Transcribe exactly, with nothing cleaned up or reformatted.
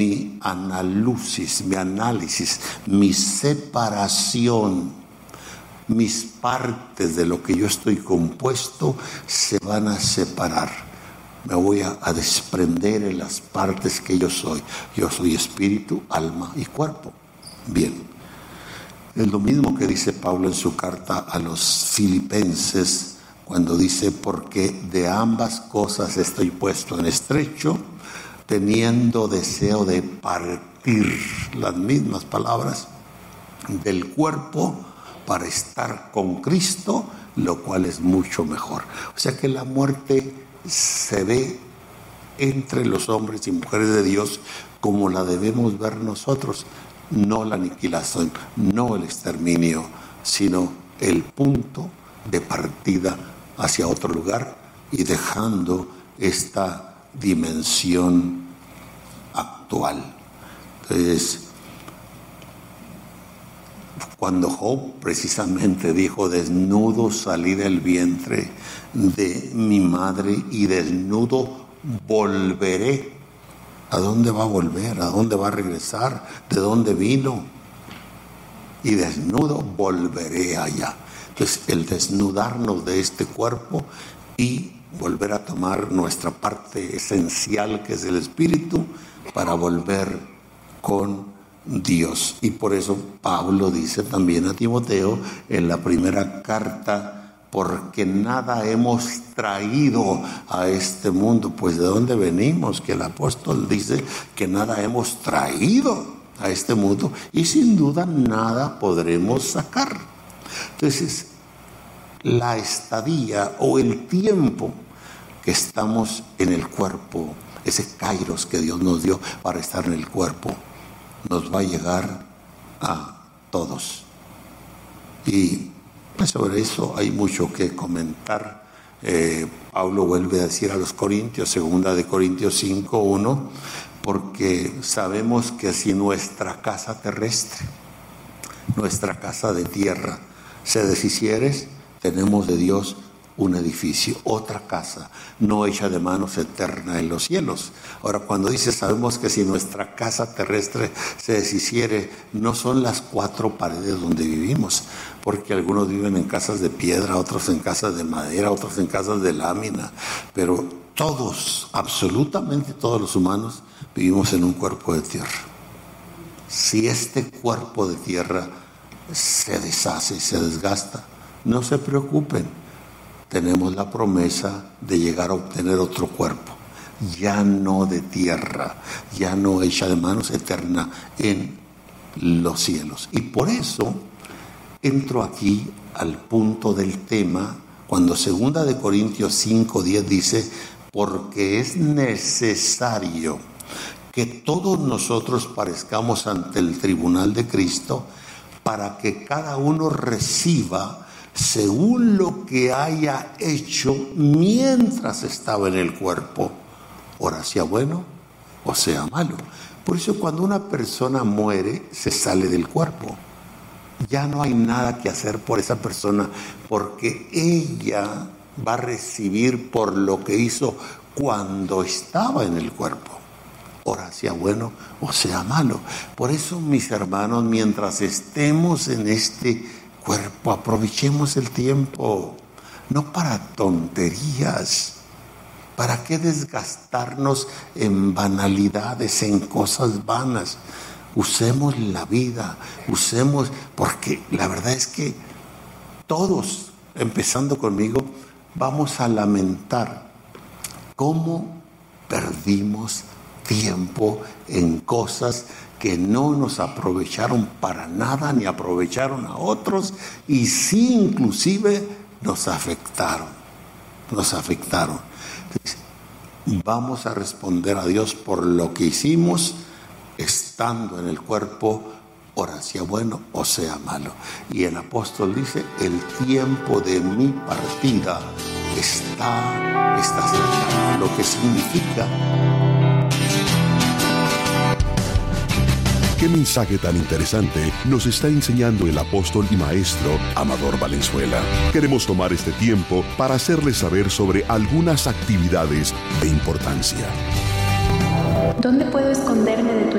mi analusis, mi análisis, mi separación, mis partes de lo que yo estoy compuesto se van a separar. Me voy a, a desprender en las partes que yo soy. Yo soy espíritu, alma y cuerpo. Bien. Es lo mismo que dice Pablo en su carta a los Filipenses, cuando dice, porque de ambas cosas estoy puesto en estrecho, teniendo deseo de partir, las mismas palabras, del cuerpo para estar con Cristo, lo cual es mucho mejor. O sea que la muerte se ve entre los hombres y mujeres de Dios como la debemos ver nosotros, no la aniquilación, no el exterminio, sino el punto de partida hacia otro lugar y dejando esta dimensión actual. Entonces, cuando Job precisamente dijo, desnudo salí del vientre de mi madre y desnudo volveré. ¿A dónde va a volver? ¿A dónde va a regresar? ¿De dónde vino? Y desnudo volveré allá. Entonces, el desnudarnos de este cuerpo y volver a tomar nuestra parte esencial, que es el espíritu, para volver con Dios. Y por eso Pablo dice también a Timoteo en la primera carta, porque nada hemos traído a este mundo. Pues ¿de dónde venimos? Que el apóstol dice que nada hemos traído a este mundo y sin duda nada podremos sacar. Entonces, la estadía o el tiempo que estamos en el cuerpo, ese kairos que Dios nos dio para estar en el cuerpo, nos va a llegar a todos. Y sobre eso hay mucho que comentar. Eh, Pablo vuelve a decir a los Corintios, segunda de Corintios cinco, uno, porque sabemos que si nuestra casa terrestre, nuestra casa de tierra, se deshiciere, tenemos de Dios un edificio, otra casa, no hecha de manos, eterna en los cielos. Ahora, cuando dice, sabemos que si nuestra casa terrestre se deshiciere, no son las cuatro paredes donde vivimos, porque algunos viven en casas de piedra, otros en casas de madera, otros en casas de lámina, pero todos, absolutamente todos los humanos, vivimos en un cuerpo de tierra. Si este cuerpo de tierra se deshace, se desgasta, no se preocupen. Tenemos la promesa de llegar a obtener otro cuerpo, ya no de tierra, ya no hecha de manos, eterna en los cielos. Y por eso entro aquí al punto del tema, cuando segunda de Corintios cinco, diez dice, porque es necesario que todos nosotros parezcamos ante el tribunal de Cristo, para que cada uno reciba según lo que haya hecho mientras estaba en el cuerpo, ora sea bueno o sea malo. Por eso cuando una persona muere, se sale del cuerpo. Ya no hay nada que hacer por esa persona, porque ella va a recibir por lo que hizo cuando estaba en el cuerpo, ora sea bueno o sea malo. Por eso, mis hermanos, mientras estemos en este cuerpo, aprovechemos el tiempo, no para tonterías. ¿Para qué desgastarnos en banalidades, en cosas vanas? Usemos la vida, usemos, porque la verdad es que todos, empezando conmigo, vamos a lamentar cómo perdimos tiempo en cosas que no nos aprovecharon para nada, ni aprovecharon a otros, y sí inclusive nos afectaron, nos afectaron. Entonces, vamos a responder a Dios por lo que hicimos estando en el cuerpo, ora sea bueno o sea malo. Y el apóstol dice, el tiempo de mi partida está, está cerca, lo que significa. Qué mensaje tan interesante nos está enseñando el apóstol y maestro Amador Valenzuela. Queremos tomar este tiempo para hacerles saber sobre algunas actividades de importancia. ¿Dónde puedo esconderme de tu